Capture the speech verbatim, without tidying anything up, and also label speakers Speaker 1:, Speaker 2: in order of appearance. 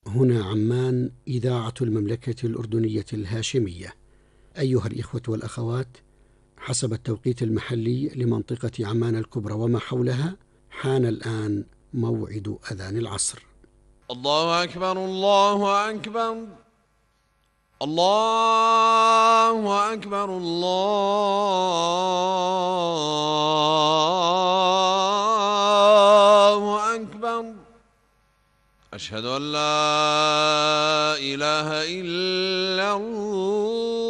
Speaker 1: هنا عمان، إذاعة المملكة الأردنية الهاشمية. أيها الإخوة والأخوات، حسب التوقيت المحلي لمنطقة عمان الكبرى وما حولها، حان الآن موعد أذان العصر.
Speaker 2: الله أكبر الله أكبر الله أكبر الله أكبر. أشهد أن لا إله إلا الله.